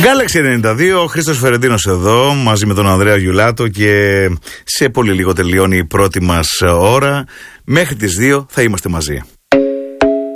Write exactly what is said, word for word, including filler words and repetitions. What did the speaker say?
Galaxy ενενήντα δύο, ο Χρήστος Φερεντίνος εδώ, μαζί με τον Ανδρέα Γιουλάτο, και σε πολύ λίγο τελειώνει η πρώτη μας ώρα. Μέχρι τις δύο θα είμαστε μαζί.